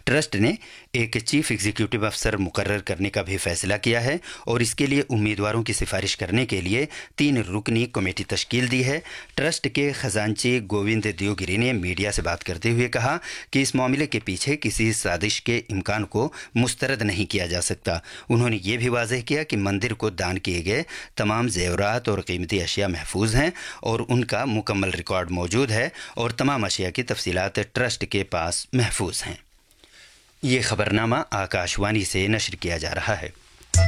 Trust نے ایک chief executive افسر مقرر کرنے کا بھی فیصلہ کیا ہے اور اس کے لیے امیدواروں کی سفارش کرنے کے لیے 3 رکنی کمیٹی تشکیل دی ہے۔ ٹرسٹ کے خزانچی گووند دیوگری نے میڈیا سے بات کرتے ہوئے کہا کہ اس معاملے کے پیچھے کسی سازش کے امکان کو مسترد نہیں کیا جا سکتا۔ انہوں نے یہ بھی واضح کیا کہ مندر کو دان کیے گئے تمام زیورات اور قیمتی اشیاء محفوظ ہیں اور ان کا مکمل ریکارڈ موجود ہے اور تمام اشیاء کی تفصیلات ٹرسٹ کے پاس محفوظ ہیں۔ یہ خبرنامہ آکاشوانی سے نشر کیا جا رہا ہے۔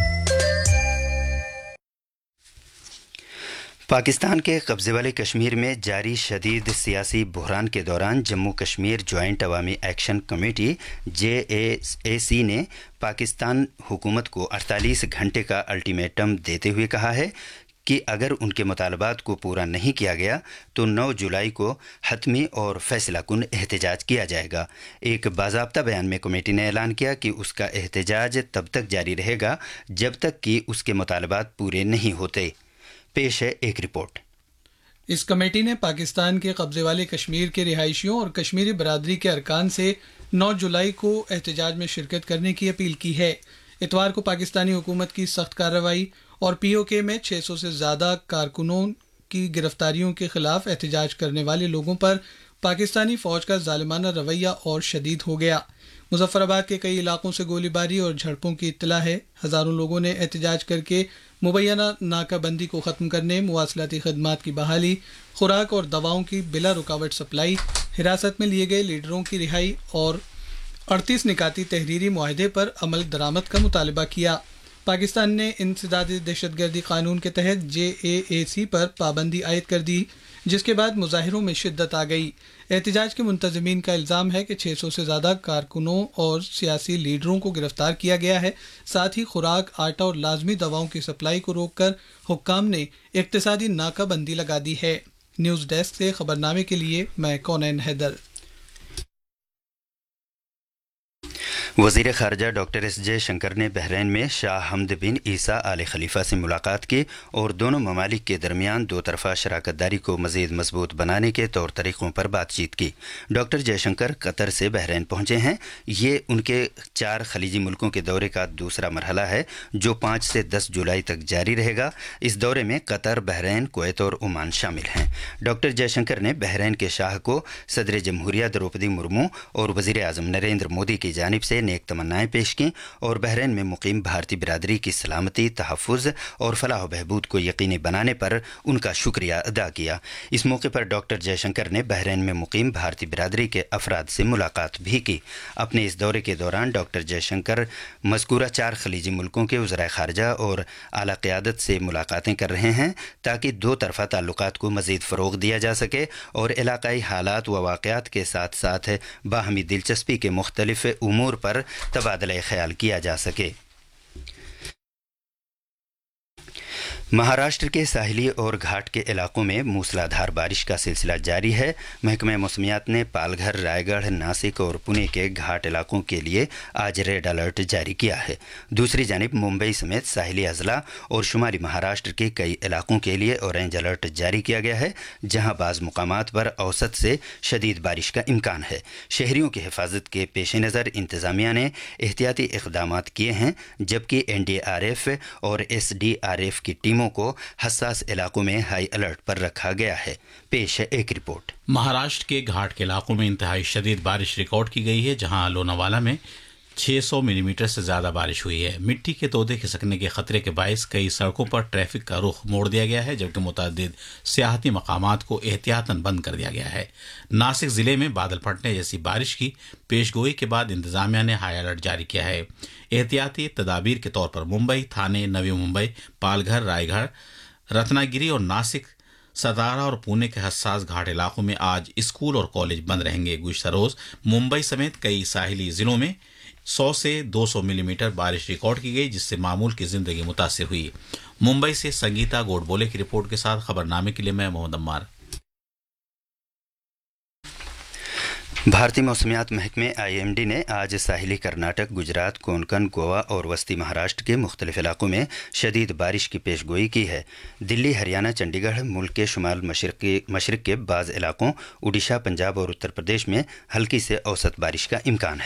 پاکستان کے قبضے والے کشمیر میں جاری شدید سیاسی بحران کے دوران جموں کشمیر جوائنٹ عوامی ایکشن کمیٹی JAC نے پاکستان حکومت کو 48 گھنٹے کا الٹیمیٹم دیتے ہوئے کہا ہے کہ اگر ان کے مطالبات کو پورا نہیں کیا گیا تو 9 جولائی کو حتمی اور فیصلہ کن احتجاج کیا جائے گا۔ ایک باضابطہ بیان میں کمیٹی نے اعلان کیا کہ اس کا احتجاج تب تک جاری رہے گا جب تک کہ اس کے مطالبات پورے نہیں ہوتے۔ پیش ہے ایک رپورٹ۔ اس کمیٹی نے پاکستان کے قبضے والے کشمیر کے رہائشیوں اور کشمیری برادری کے ارکان سے 9 جولائی کو احتجاج میں شرکت کرنے کی اپیل کی ہے۔ اتوار کو پاکستانی حکومت کی سخت کارروائی اور POK میں 600 سے زیادہ کارکنوں کی گرفتاریوں کے خلاف احتجاج کرنے والے لوگوں پر پاکستانی فوج کا ظالمانہ رویہ اور شدید ہو گیا۔ مظفر آباد کے کئی علاقوں سے گولی باری اور جھڑپوں کی اطلاع ہے۔ ہزاروں لوگوں نے احتجاج کر کے مبینہ ناکہ بندی کو ختم کرنے، مواصلاتی خدمات کی بحالی، خوراک اور دواؤں کی بلا رکاوٹ سپلائی، حراست میں لیے گئے لیڈروں کی رہائی اور 38 نکاتی تحریری معاہدے پر عمل درآمد کا مطالبہ کیا۔ پاکستان نے انسدادی دہشت گردی قانون کے تحت JAC پر پابندی عائد کر دی، جس کے بعد مظاہروں میں شدت آ گئی۔ احتجاج کے منتظمین کا الزام ہے کہ 600 سے زیادہ کارکنوں اور سیاسی لیڈروں کو گرفتار کیا گیا ہے۔ ساتھ ہی خوراک، آٹا اور لازمی دواؤں کی سپلائی کو روک کر حکام نے اقتصادی ناکہ بندی لگا دی ہے۔ نیوز ڈیسک سے خبرنامے کے لیے میں کونین حیدر۔ وزیر خارجہ ڈاکٹر S جے شنکر نے بحرین میں شاہ حمد بن عیسیٰ آل خلیفہ سے ملاقات کی اور دونوں ممالک کے درمیان 2 طرفہ شراکت داری کو مزید مضبوط بنانے کے طور طریقوں پر بات چیت کی۔ ڈاکٹر جے شنکر قطر سے بحرین پہنچے ہیں۔ یہ ان کے 4 خلیجی ملکوں کے دورے کا دوسرا مرحلہ ہے جو 5 سے 10 جولائی تک جاری رہے گا۔ اس دورے میں قطر، بحرین، کویت اور عمان شامل ہیں۔ ڈاکٹر جے شنکر نے بحرین کے شاہ کو صدر جمہوریہ دروپدی مرمو اور وزیر اعظم نریندر مودی کی جانب سے نیک تمنائیں پیش کیں اور بحرین میں مقیم بھارتی برادری کی سلامتی، تحفظ اور فلاح و بہبود کو یقینی بنانے پر ان کا شکریہ ادا کیا۔ اس موقع پر ڈاکٹر جے شنکر نے بحرین میں مقیم بھارتی برادری کے افراد سے ملاقات بھی کی۔ اپنے اس دورے کے دوران ڈاکٹر جے شنکر مذکورہ 4 خلیجی ملکوں کے وزرائے خارجہ اور اعلیٰ قیادت سے ملاقاتیں کر رہے ہیں تاکہ 2 طرفہ تعلقات کو مزید فروغ دیا جا سکے اور علاقائی حالات و واقعات کے ساتھ ساتھ باہمی دلچسپی کے مختلف امور پر تبادلہ خیال کیا جا سکے۔ مہاراشٹر کے ساحلی اور گھاٹ کے علاقوں میں موسلادھار بارش کا سلسلہ جاری ہے۔ محکمہ موسمیات نے پال گھر، رائے گڑھ، ناسک اور پونے کے گھاٹ علاقوں کے لیے آج ریڈ الرٹ جاری کیا ہے۔ دوسری جانب ممبئی سمیت ساحلی اضلاع اور شمالی مہاراشٹر کے کئی علاقوں کے لیے اورنج الرٹ جاری کیا گیا ہے، جہاں بعض مقامات پر اوسط سے شدید بارش کا امکان ہے۔ شہریوں کی حفاظت کے پیش نظر انتظامیہ نے احتیاطی اقدامات کیے ہیں، جبکہ NDRF اور SDRF کی ٹیموں کو حساس علاقوں میں ہائی الرٹ پر رکھا گیا ہے۔ پیش ہے ایک رپورٹ۔ مہاراشٹر کے گھاٹ کے علاقوں میں انتہائی شدید بارش ریکارڈ کی گئی ہے، جہاں لوناوالا میں 600 ملی میٹر سے زیادہ بارش ہوئی ہے۔ مٹی کے تودے کھسکنے کے خطرے کے باعث کئی سڑکوں پر ٹریفک کا رخ موڑ دیا گیا ہے، جبکہ متعدد سیاحتی مقامات کو احتیاطاً بند کر دیا گیا ہے۔ ناسک ضلع میں بادل پھٹنے جیسی بارش کی پیش گوئی کے بعد انتظامیہ نے ہائی الرٹ جاری کیا ہے۔ احتیاطی تدابیر کے طور پر ممبئی، تھانے، نوی ممبئی، پال گھر، رائے گڑھ، رتنا گیری اور ناسک، ستارا اور پونے کے حساس گھاٹ علاقوں میں آج اسکول اور کالج بند رہیں گے۔ گزشتہ روز ممبئی سمیت کئی ساحلی ضلعوں میں 100 سے 200 ملی میٹر بارش ریکارڈ کی گئی، جس سے معمول کی زندگی متاثر ہوئی۔ ممبئی سے سنگیتا گوڈبولے کی رپورٹ کے ساتھ خبرنامے کے لیے میں محمد عمار۔ بھارتی موسمیات محکمے IMD نے آج ساحلی کرناٹک، گجرات، کونکن، گوا اور وسطی مہاراشٹر کے مختلف علاقوں میں شدید بارش کی پیش گوئی کی ہے۔ دلی، ہریانہ، چنڈی گڑھ، ملک کے شمال مشرق کے بعض علاقوں، اڈیشہ، پنجاب اور اتر پردیش میں ہلکی سے اوسط بارش کا امکان ہے۔